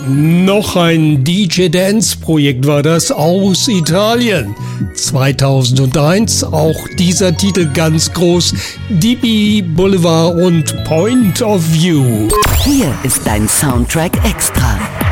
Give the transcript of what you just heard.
Noch ein DJ-Dance-Projekt war das aus Italien. 2001 auch dieser Titel ganz groß, DB Boulevard und Point of View. Hier ist dein Soundtrack Extra.